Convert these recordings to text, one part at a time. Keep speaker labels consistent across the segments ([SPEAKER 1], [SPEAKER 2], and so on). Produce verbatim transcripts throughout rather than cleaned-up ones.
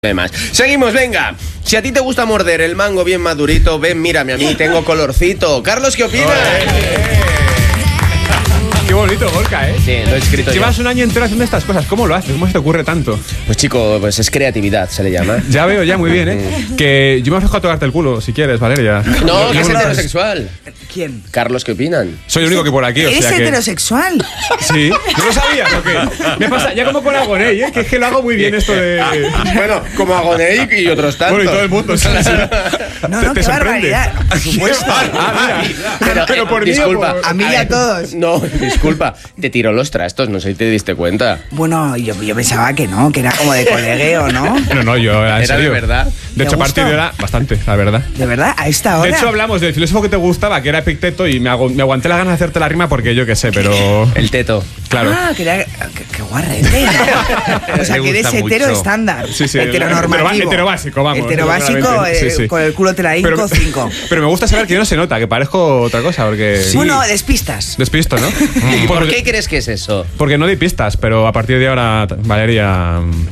[SPEAKER 1] Demás. Seguimos, venga. Si a ti te gusta morder el mango bien madurito, ven, mírame a mí, tengo colorcito. Carlos, ¿qué opinas?
[SPEAKER 2] Qué bonito, Gorka, ¿eh?
[SPEAKER 1] Sí, lo he escrito.
[SPEAKER 2] Llevas
[SPEAKER 1] yo.
[SPEAKER 2] un año entero haciendo estas cosas. ¿Cómo lo haces? ¿Cómo se te ocurre tanto?
[SPEAKER 1] Pues chico, pues es creatividad, se le llama.
[SPEAKER 2] Ya veo, ya, muy bien, ¿eh? Que yo me ofrezco a tocarte el culo, si quieres, Valeria.
[SPEAKER 1] No, que es
[SPEAKER 2] no,
[SPEAKER 1] heterosexual.
[SPEAKER 3] ¿Quién?
[SPEAKER 1] Carlos, ¿qué opinan?
[SPEAKER 2] Soy el único que por aquí, o
[SPEAKER 3] ¿Eres
[SPEAKER 2] sea que...
[SPEAKER 3] heterosexual?
[SPEAKER 2] Sí. ¿No lo sabías o qué? Me pasa ya como con Agoney, ¿eh? Que es que lo hago muy bien esto de...
[SPEAKER 1] Bueno, como Agoney y otros tantos.
[SPEAKER 2] Bueno, y todo el mundo, sí, sí.
[SPEAKER 3] No,
[SPEAKER 2] ¿Te-
[SPEAKER 3] no,
[SPEAKER 2] te
[SPEAKER 3] qué
[SPEAKER 2] sorprende?
[SPEAKER 3] barbaridad. Por supuesto.
[SPEAKER 2] Ah, mira.
[SPEAKER 1] Pero,
[SPEAKER 2] Pero
[SPEAKER 1] eh,
[SPEAKER 2] por mí o
[SPEAKER 1] disculpa.
[SPEAKER 2] por-
[SPEAKER 3] A mí y a todos.
[SPEAKER 1] No, disculpa. Te tiró los trastos, no sé si te diste cuenta.
[SPEAKER 3] Bueno, yo, yo pensaba que no, que era como de colegueo, ¿no?
[SPEAKER 2] No, no, yo, en
[SPEAKER 1] Era de
[SPEAKER 2] serio.
[SPEAKER 1] verdad.
[SPEAKER 2] De hecho,
[SPEAKER 3] ¿Te
[SPEAKER 2] a partir
[SPEAKER 3] gustó?
[SPEAKER 2] de ahora, bastante, la verdad.
[SPEAKER 3] ¿De verdad? ¿A esta hora?
[SPEAKER 2] De hecho, hablamos del filósofo que te gustaba, que era Epicteto, y me, agu- me aguanté la ganas de hacerte la rima porque yo qué sé, pero...
[SPEAKER 1] El teto.
[SPEAKER 2] Claro.
[SPEAKER 3] Ah, que era... Qué, qué guarrete. O sea,
[SPEAKER 4] Me
[SPEAKER 3] que eres
[SPEAKER 4] gusta
[SPEAKER 3] hetero
[SPEAKER 4] mucho.
[SPEAKER 3] estándar.
[SPEAKER 2] Sí, sí,
[SPEAKER 3] Heteronormativo.
[SPEAKER 2] hetero- heterobásico, vamos,
[SPEAKER 3] Heterobásico,
[SPEAKER 2] claramente.
[SPEAKER 3] eh,
[SPEAKER 2] Sí, sí.
[SPEAKER 3] con el culo te la hinco,
[SPEAKER 2] Pero,
[SPEAKER 3] cinco.
[SPEAKER 2] pero me gusta saber que no se nota, que parezco otra cosa, porque...
[SPEAKER 3] Bueno, despistas.
[SPEAKER 2] Despisto, ¿no?
[SPEAKER 1] ¿Y por
[SPEAKER 2] Porque-
[SPEAKER 1] qué crees que es eso?
[SPEAKER 2] Porque no di pistas, pero a partir de ahora, Valeria... mm,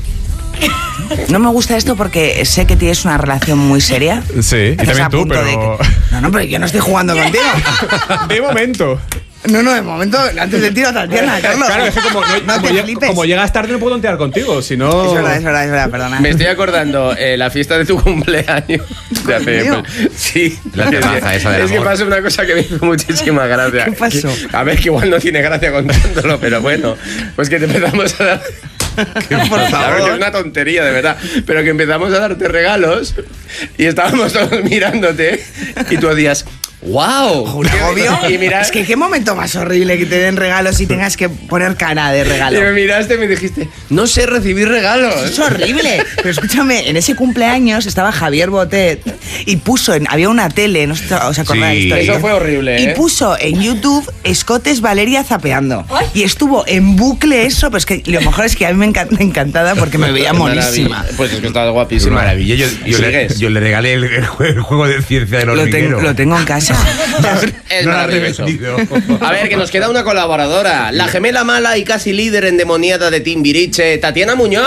[SPEAKER 3] No me gusta esto porque sé que tienes una relación muy seria.
[SPEAKER 2] Sí, y
[SPEAKER 3] Estás
[SPEAKER 2] también
[SPEAKER 3] a
[SPEAKER 2] tú,
[SPEAKER 3] punto
[SPEAKER 2] pero...
[SPEAKER 3] de que- No, no, pero yo no estoy jugando contigo.
[SPEAKER 2] De momento.
[SPEAKER 3] No, no, de momento, antes de tiro Tatiana, Carlos.
[SPEAKER 2] Claro, es que como, no-
[SPEAKER 3] No
[SPEAKER 2] como,
[SPEAKER 3] te
[SPEAKER 2] lleg-
[SPEAKER 3] flipes.
[SPEAKER 2] como llegas tarde no puedo tontear contigo, si no...
[SPEAKER 3] Es verdad, es verdad, es verdad, perdona.
[SPEAKER 1] Me estoy acordando, eh, la fiesta de tu cumpleaños. De hace,
[SPEAKER 3] mío?
[SPEAKER 1] pues, sí.
[SPEAKER 4] La terraza esa del
[SPEAKER 1] Es que
[SPEAKER 4] amor.
[SPEAKER 1] pasó una cosa que me hizo muchísima gracia.
[SPEAKER 3] ¿Qué pasó?
[SPEAKER 1] Que- a ver, que igual no tiene gracia contándolo, pero bueno. Pues que te empezamos a dar...
[SPEAKER 3] Por
[SPEAKER 1] Claro, que es
[SPEAKER 3] favor.
[SPEAKER 1] una tontería, de verdad. Pero que empezamos a darte regalos y estábamos todos mirándote y tú decías... ¡Wow!
[SPEAKER 3] Obvio.
[SPEAKER 1] Y, mira,
[SPEAKER 3] Es que qué momento más horrible que te den regalos y tengas que poner cara de
[SPEAKER 1] y
[SPEAKER 3] regalo.
[SPEAKER 1] me miraste y me dijiste, no sé recibir regalos.
[SPEAKER 3] Es horrible. Pero escúchame, en ese cumpleaños estaba Javier Botet y puso, en, había una tele, no sé si os acordáis.
[SPEAKER 4] Sí.
[SPEAKER 3] de esto.
[SPEAKER 1] Eso fue horrible,
[SPEAKER 3] Y
[SPEAKER 1] ¿eh?
[SPEAKER 3] puso en YouTube Escotes Valeria zapeando. Y estuvo en bucle eso, pero es que lo mejor es que a mí me encanta encantada porque me veía monísima.
[SPEAKER 1] Maravilla. Pues es que estás
[SPEAKER 4] Es
[SPEAKER 1] guapísima.
[SPEAKER 4] una maravilla. Yo, yo, le,
[SPEAKER 1] ¿Sigues?
[SPEAKER 4] yo le regalé el, el jue- el juego de ciencia del
[SPEAKER 3] Lo,
[SPEAKER 4] hormiguero.
[SPEAKER 3] tengo- lo tengo en casa.
[SPEAKER 1] Es
[SPEAKER 4] No la he
[SPEAKER 1] maravilloso.
[SPEAKER 4] vendido.
[SPEAKER 1] A ver, que nos queda una colaboradora. La gemela mala y casi líder endemoniada de Timbiriche, Tatiana Muñoz.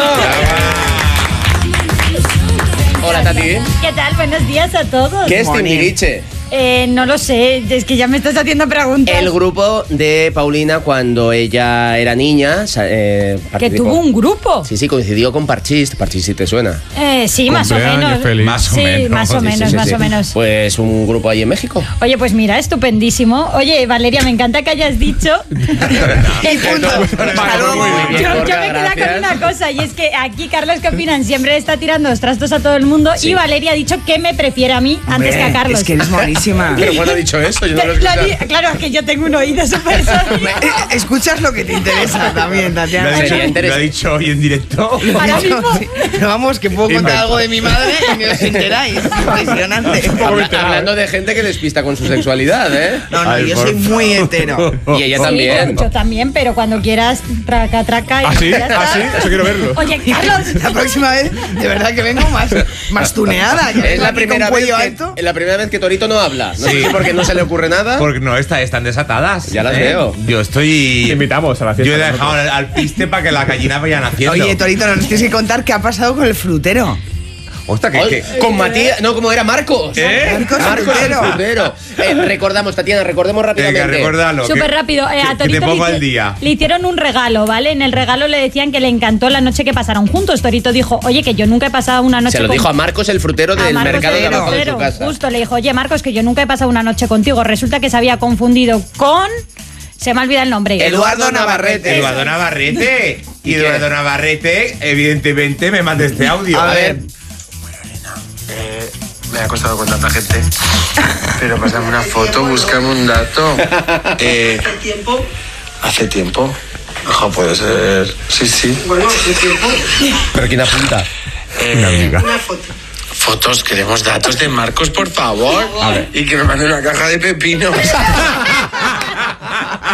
[SPEAKER 1] Hola, Tati.
[SPEAKER 5] ¿Qué tal? Buenos días a todos.
[SPEAKER 1] ¿Qué es
[SPEAKER 3] Moni.
[SPEAKER 1] Timbiriche?
[SPEAKER 5] Eh, no lo sé, es que ya me estás haciendo preguntas.
[SPEAKER 1] El grupo de Paulina cuando ella era niña. sa- eh,
[SPEAKER 5] Que
[SPEAKER 1] participó.
[SPEAKER 5] tuvo un grupo.
[SPEAKER 1] Sí, sí, coincidió con Parchís. Parchís, si te suena.
[SPEAKER 5] Eh, sí, más o
[SPEAKER 2] Cumpleaños
[SPEAKER 5] menos.
[SPEAKER 2] feliz.
[SPEAKER 4] Más o
[SPEAKER 5] sí,
[SPEAKER 4] menos.
[SPEAKER 5] más o
[SPEAKER 4] Sí, sí,
[SPEAKER 5] menos,
[SPEAKER 1] Sí,
[SPEAKER 5] más
[SPEAKER 1] sí.
[SPEAKER 5] o menos.
[SPEAKER 1] Pues un grupo ahí en México.
[SPEAKER 5] Oye, pues mira, estupendísimo. Oye, Valeria, me encanta que hayas dicho.
[SPEAKER 3] Y punto. Hasta luego.
[SPEAKER 1] Muy bien,
[SPEAKER 5] Yo, yo
[SPEAKER 1] Gorka,
[SPEAKER 5] me queda con
[SPEAKER 1] gracias.
[SPEAKER 5] una cosa, y es que aquí Carlos, ¿qué opinan? Siempre está tirando los trastos a todo el mundo,
[SPEAKER 1] Sí.
[SPEAKER 5] y Valeria ha dicho que me prefiere a mí antes que a Carlos.
[SPEAKER 3] Es que eres monísima.
[SPEAKER 1] Pero cuando ha dicho eso, yo no lo he
[SPEAKER 5] Lo
[SPEAKER 1] escuchado.
[SPEAKER 5] di- claro, es que yo tengo un oído súper sólido.
[SPEAKER 3] Eh, Escuchas lo que te interesa también,
[SPEAKER 4] Lo ha
[SPEAKER 3] Tatiana.
[SPEAKER 1] Sería
[SPEAKER 4] dicho, lo ha
[SPEAKER 1] interesante.
[SPEAKER 4] dicho hoy en directo.
[SPEAKER 5] Ahora mismo.
[SPEAKER 3] Sí, pero vamos, que puedo contar
[SPEAKER 2] Invento.
[SPEAKER 3] algo de mi madre y ni os enteráis. Impresionante.
[SPEAKER 1] Habla- hablando de gente que despista con su sexualidad, ¿eh?
[SPEAKER 3] No, no,
[SPEAKER 4] Ay,
[SPEAKER 3] yo
[SPEAKER 4] por
[SPEAKER 3] soy muy hetero.
[SPEAKER 1] Y ella
[SPEAKER 5] Sí,
[SPEAKER 1] también.
[SPEAKER 5] yo también, pero cuando quieras, traca, traca. y
[SPEAKER 2] ¿Ah, sí?
[SPEAKER 5] ya está.
[SPEAKER 2] ¿Ah, sí? Eso quiero verlo.
[SPEAKER 5] Oye, Carlos.
[SPEAKER 3] La próxima vez, de verdad que vengo más, más tuneada. Ya
[SPEAKER 1] Es
[SPEAKER 3] vengo
[SPEAKER 1] la
[SPEAKER 3] aquí
[SPEAKER 1] primera,
[SPEAKER 3] con
[SPEAKER 1] vez
[SPEAKER 3] cuello
[SPEAKER 1] que,
[SPEAKER 3] alto.
[SPEAKER 1] es la primera vez que Torito no habla. No sé
[SPEAKER 4] Sí.
[SPEAKER 1] si porque no se le ocurre nada.
[SPEAKER 4] Porque no, está, están desatadas.
[SPEAKER 1] Ya las
[SPEAKER 4] ¿eh?
[SPEAKER 1] veo.
[SPEAKER 4] Yo estoy.
[SPEAKER 2] Te invitamos a la fiesta.
[SPEAKER 4] Yo he
[SPEAKER 2] con
[SPEAKER 4] dejado al, al piste para que la gallina vayan haciendo.
[SPEAKER 3] Oye, Torito, nos tienes que contar qué ha pasado con el frutero.
[SPEAKER 4] Ostras, que.
[SPEAKER 1] Ay,
[SPEAKER 4] que-
[SPEAKER 1] con Matías, no, como era Marcos.
[SPEAKER 4] ¿Eh?
[SPEAKER 3] Marcos
[SPEAKER 1] Marcos
[SPEAKER 3] Frutero.
[SPEAKER 1] Frutero. Eh, recordamos, Tatiana, recordemos
[SPEAKER 4] Venga,
[SPEAKER 1] rápidamente.
[SPEAKER 4] recuérdalo.
[SPEAKER 5] Súper
[SPEAKER 4] que-
[SPEAKER 5] rápido. Eh,
[SPEAKER 4] que-
[SPEAKER 5] a
[SPEAKER 4] que
[SPEAKER 5] Torito
[SPEAKER 4] te pongo
[SPEAKER 5] le,
[SPEAKER 4] al día.
[SPEAKER 5] le hicieron un regalo, ¿vale? En el regalo le decían que le encantó la noche que pasaron juntos. Torito dijo, oye, que yo nunca he pasado una noche
[SPEAKER 1] Se lo
[SPEAKER 5] con-
[SPEAKER 1] dijo a Marcos el frutero
[SPEAKER 5] a
[SPEAKER 1] del
[SPEAKER 5] Marcos
[SPEAKER 1] mercado de
[SPEAKER 5] el
[SPEAKER 1] abajo de su
[SPEAKER 5] frutero.
[SPEAKER 1] casa.
[SPEAKER 5] Justo, le dijo, oye, Marcos, que yo nunca he pasado una noche contigo. Resulta que se había confundido con... Se me ha olvidado el nombre.
[SPEAKER 1] Eduardo Navarrete.
[SPEAKER 4] Eduardo Navarrete. Y
[SPEAKER 1] ¿Y
[SPEAKER 4] Eduardo
[SPEAKER 1] qué?
[SPEAKER 4] Navarrete, evidentemente, me manda este audio.
[SPEAKER 1] A ver.
[SPEAKER 6] Eh, me ha costado con tanta gente. Pero pásame una foto, búscame un dato. Eh, ¿Hace tiempo? Hace tiempo. Ojo, puede ser. Sí, sí. Bueno, hace tiempo.
[SPEAKER 1] Pero ¿quién apunta?
[SPEAKER 4] Una amiga.
[SPEAKER 6] Fotos, queremos datos de Marcos, por favor. Y que me mande una caja de pepinos.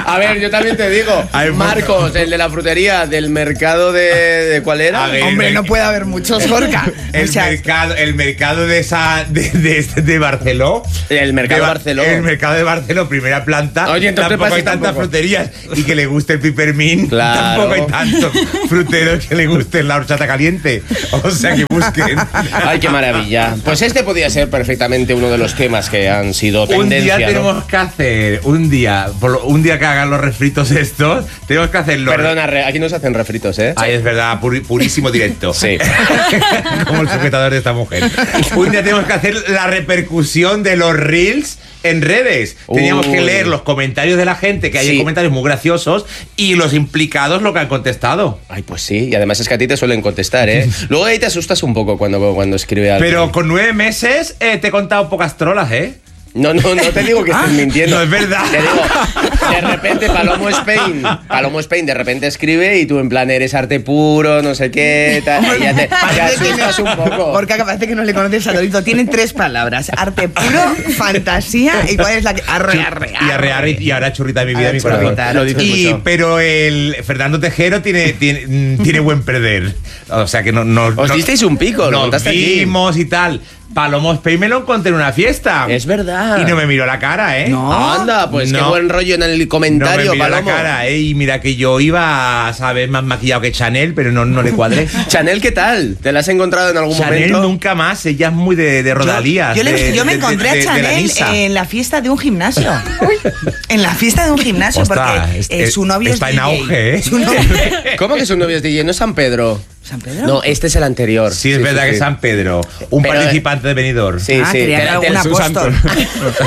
[SPEAKER 1] A ver, yo también te digo,
[SPEAKER 4] Ay,
[SPEAKER 1] Marcos, el de la frutería, del mercado de... ¿de cuál era?
[SPEAKER 4] A ver,
[SPEAKER 3] Hombre,
[SPEAKER 4] el-
[SPEAKER 3] no puede haber muchos, Gorka.
[SPEAKER 4] El
[SPEAKER 3] O sea,
[SPEAKER 4] mercado, el mercado de esa de, de, de Barceló.
[SPEAKER 1] El mercado
[SPEAKER 4] de Ba-
[SPEAKER 1] Barceló.
[SPEAKER 4] El mercado de Barceló, primera planta.
[SPEAKER 1] Oye, entonces
[SPEAKER 4] tampoco
[SPEAKER 1] pasa
[SPEAKER 4] hay tantas
[SPEAKER 1] tampoco.
[SPEAKER 4] fruterías. Y que le guste el pipermín.
[SPEAKER 1] Claro.
[SPEAKER 4] Tampoco hay tantos fruteros que le guste la horchata caliente. O sea que busquen.
[SPEAKER 1] Ay, qué maravilla. Pues este podía ser perfectamente uno de los temas que han sido
[SPEAKER 4] Un
[SPEAKER 1] tendencia,
[SPEAKER 4] día
[SPEAKER 1] ¿no?
[SPEAKER 4] tenemos que hacer, un día, por lo- un día que hagan los refritos estos, tenemos que hacerlo.
[SPEAKER 1] Perdona, re- aquí no se hacen refritos, ¿eh?
[SPEAKER 4] Ay, es verdad, puri- purísimo directo.
[SPEAKER 1] Sí.
[SPEAKER 4] Como el sujetador de esta mujer. Un día tenemos que hacer la repercusión de los reels en redes. Teníamos que
[SPEAKER 1] Uy.
[SPEAKER 4] leer los comentarios de la gente, que hay
[SPEAKER 1] Sí.
[SPEAKER 4] comentarios muy graciosos, y los implicados lo que han contestado.
[SPEAKER 1] Ay, pues sí, y además es que a ti te suelen contestar, ¿eh? Luego ahí te asustas un poco cuando, cuando escribe algo.
[SPEAKER 4] Pero con nueve meses eh, te he contado pocas trolas, ¿eh?
[SPEAKER 1] No, no, no te digo que estés mintiendo.
[SPEAKER 4] no es verdad.
[SPEAKER 1] Te digo, de repente Palomo Spain, Palomo Spain de repente escribe y tú en plan eres arte puro, no sé qué, tal, y ya te, te
[SPEAKER 3] parece que
[SPEAKER 1] asustas
[SPEAKER 3] no-
[SPEAKER 1] un poco.
[SPEAKER 3] Gorka, que parece que no le conoces a Dorito. Tienen tres palabras: arte puro, fantasía y cuál es la que. Arre, arre,
[SPEAKER 4] Y arre, arre, y ahora churrita de mi vida,
[SPEAKER 3] Ahora
[SPEAKER 4] mi corazón.
[SPEAKER 3] churrita,
[SPEAKER 1] lo dices
[SPEAKER 4] Y,
[SPEAKER 1] mucho.
[SPEAKER 4] pero el Fernando Tejero tiene, tiene, mm, tiene buen perder. O sea que no. no
[SPEAKER 1] Os
[SPEAKER 4] no-
[SPEAKER 1] disteis un pico, lo
[SPEAKER 4] nos
[SPEAKER 1] contaste aquí.
[SPEAKER 4] vimos y tal. Palomo Spain me lo encontré en una fiesta.
[SPEAKER 1] Es verdad.
[SPEAKER 4] Y no me miró la cara, ¿eh?
[SPEAKER 3] No.
[SPEAKER 1] Anda, pues qué
[SPEAKER 4] No.
[SPEAKER 1] buen rollo en el
[SPEAKER 4] No
[SPEAKER 1] comentario,
[SPEAKER 4] me miró
[SPEAKER 1] Palomo.
[SPEAKER 4] la cara, ¿eh? Y mira que yo iba, ¿sabes? Más maquillado que Chanel, pero no, no le cuadré.
[SPEAKER 1] Chanel, ¿qué tal? ¿Te la has encontrado en algún
[SPEAKER 4] Chanel
[SPEAKER 1] momento?
[SPEAKER 4] nunca más, ella es muy de, de rodalías.
[SPEAKER 3] Yo, le-
[SPEAKER 4] de-
[SPEAKER 3] yo me
[SPEAKER 4] de-
[SPEAKER 3] encontré
[SPEAKER 4] de- de-
[SPEAKER 3] a
[SPEAKER 4] de la
[SPEAKER 3] Chanel
[SPEAKER 4] misa.
[SPEAKER 3] en la fiesta de un gimnasio. En la fiesta de un gimnasio,
[SPEAKER 4] Ostras,
[SPEAKER 3] porque
[SPEAKER 4] es-
[SPEAKER 3] eh, su novio
[SPEAKER 4] está
[SPEAKER 3] es
[SPEAKER 4] en
[SPEAKER 3] D J.
[SPEAKER 4] auge, ¿eh?
[SPEAKER 3] Su novio-
[SPEAKER 1] ¿Cómo que su novio es D J? ¿No es San Pedro?
[SPEAKER 3] ¿San Pedro?
[SPEAKER 1] No, este es el anterior.
[SPEAKER 4] Sí, es verdad que
[SPEAKER 1] sí.
[SPEAKER 4] San Pedro, un
[SPEAKER 1] Pero-
[SPEAKER 4] participante de Benidorm.
[SPEAKER 1] Sí,
[SPEAKER 3] Ah,
[SPEAKER 1] sí.
[SPEAKER 3] creía
[SPEAKER 1] te
[SPEAKER 3] que
[SPEAKER 1] la-
[SPEAKER 3] era
[SPEAKER 1] te
[SPEAKER 3] un
[SPEAKER 1] la-
[SPEAKER 2] su santo.
[SPEAKER 3] apóstol.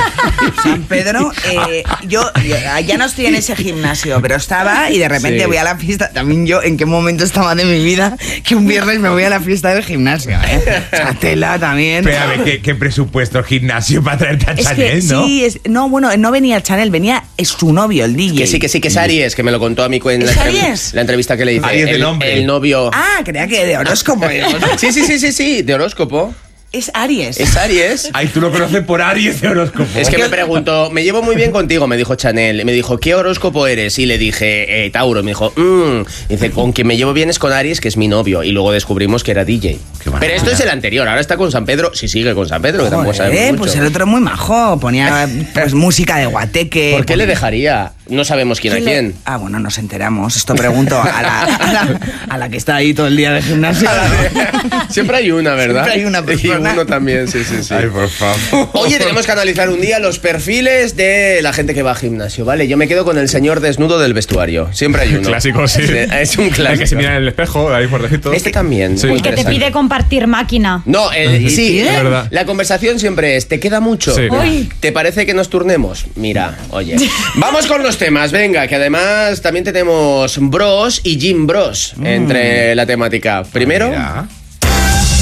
[SPEAKER 3] San Pedro, eh, yo, yo ya no estoy en ese gimnasio, pero estaba y de repente
[SPEAKER 1] Sí.
[SPEAKER 3] voy a la fiesta. También yo, ¿en qué momento estaba de mi vida que un viernes me voy a la fiesta del gimnasio? ¿eh? O sea, tela también.
[SPEAKER 4] Pero a ver, ¿qué, qué presupuesto el gimnasio para traerte a
[SPEAKER 3] Es
[SPEAKER 4] Chanel,
[SPEAKER 3] que
[SPEAKER 4] ¿no?
[SPEAKER 3] sí, es, no, bueno, no venía Chanel, venía es su novio, el D J.
[SPEAKER 1] Que sí, que sí, que es Aries, que me lo contó a mí en la,
[SPEAKER 3] ¿Es
[SPEAKER 1] entrev-
[SPEAKER 3] Aries?
[SPEAKER 1] la entrevista que le hice.
[SPEAKER 4] Aries de
[SPEAKER 1] el,
[SPEAKER 4] nombre.
[SPEAKER 1] el novio.
[SPEAKER 3] Ah, creía que de horóscopo.
[SPEAKER 1] Sí, sí, sí, sí, sí, de horóscopo.
[SPEAKER 3] Es Aries.
[SPEAKER 1] Es Aries.
[SPEAKER 4] Ay, tú lo conoces por Aries de horóscopo.
[SPEAKER 1] Es que me preguntó, me llevo muy bien contigo, me dijo Chanel. Me dijo, ¿qué horóscopo eres? Y le dije, eh, Tauro. Me dijo, mmm. Dice, con quien me llevo bien es con Aries, que es mi novio. Y luego descubrimos que era D J.
[SPEAKER 4] Qué maravilla.
[SPEAKER 1] Pero esto es el anterior, ahora está con San Pedro. Si sigue con San Pedro, que tampoco
[SPEAKER 3] Joder,
[SPEAKER 1] sabemos mucho.
[SPEAKER 3] pues el otro muy majo, ponía pues música de guateque.
[SPEAKER 1] ¿Por qué le
[SPEAKER 3] ponía-
[SPEAKER 1] dejaría? No sabemos quién a
[SPEAKER 3] le-
[SPEAKER 1] quién.
[SPEAKER 3] Ah, bueno, nos enteramos. Esto pregunto a la, a la, a la que está ahí todo el día de gimnasio.
[SPEAKER 1] Siempre hay una, ¿verdad?
[SPEAKER 3] Siempre hay una persona.
[SPEAKER 1] Y uno también, sí, sí, sí.
[SPEAKER 4] Ay, por favor.
[SPEAKER 1] Oye, tenemos que analizar un día los perfiles de la gente que va a gimnasio, ¿vale? Yo me quedo con el señor desnudo del vestuario. Siempre hay uno.
[SPEAKER 2] Clásico, sí.
[SPEAKER 1] Es un clásico.
[SPEAKER 2] El que se mira en el espejo, ahí por dejito.
[SPEAKER 1] Este también.
[SPEAKER 2] Sí.
[SPEAKER 1] muy
[SPEAKER 5] El que te
[SPEAKER 1] interesante.
[SPEAKER 5] pide compartir máquina.
[SPEAKER 1] No, el- sí,
[SPEAKER 2] Es verdad.
[SPEAKER 1] la conversación siempre es, ¿te queda mucho?
[SPEAKER 2] Sí.
[SPEAKER 5] Uy.
[SPEAKER 1] ¿Te parece que nos turnemos? Mira, oye. Vamos con los temas, venga, que además también tenemos Bros y Jim Bros entre la temática. Primero,
[SPEAKER 4] Mira.